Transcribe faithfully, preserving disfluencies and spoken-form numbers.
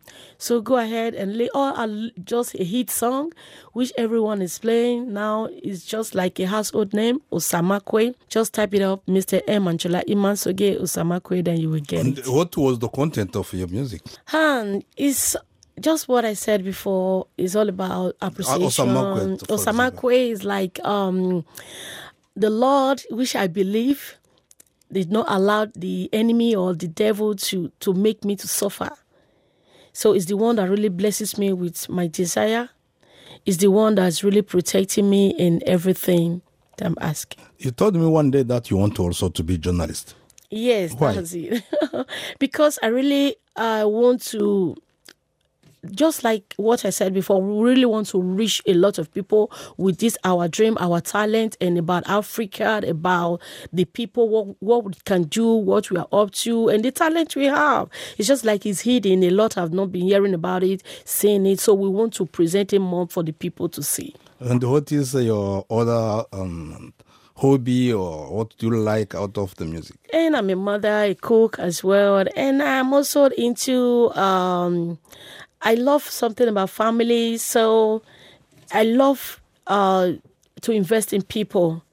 So go ahead and lay all uh, just a hit song, which everyone is playing now. Is just like a household name, Osamakwe. Just type it up, Mister M. Anchola Imansoge Osamakwe, then you will get And it. what was the content of your music? And it's just what I said before. It's all about appreciation. Osamakwe, for Osamakwe is like um, the Lord, which I believe, did not allow the enemy or the devil to to make me to suffer. So it's the one that really blesses me with my desire. It's the one that's really protecting me in everything that I'm asking. You told me one day that you want to also to be a journalist. Yes, Why? that's it. Because I really uh, want to, just like what I said before, we really want to reach a lot of people with this, our dream, our talent, and about Africa, about the people, what, what we can do, what we are up to, and the talent we have. It's just like it's hidden. A lot have not been hearing about it, seeing it, so we want to present it more for the people to see. And what is your other um, hobby, or what do you like out of the music? And I'm a mother, a cook as well, and I'm also into... Um, I love something about family, so I love uh, to invest in people.